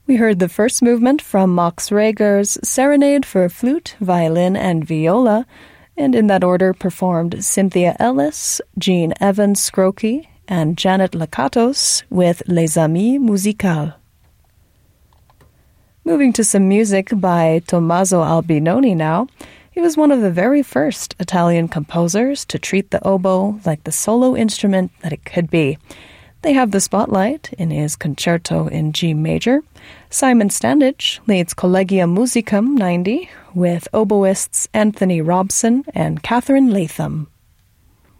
We heard the first movement from Max Reger's Serenade for Flute, Violin, and Viola, and in that order performed Cynthia Ellis, Jean Evans-Scrokey, and Janet Lakatos with Les Amis Musicales. Moving to some music by Tommaso Albinoni now. He was one of the very first Italian composers to treat the oboe like the solo instrument that it could be. They have the spotlight in his concerto in G major. Simon Standage leads Collegium Musicum 90 with oboists Anthony Robson and Catherine Latham.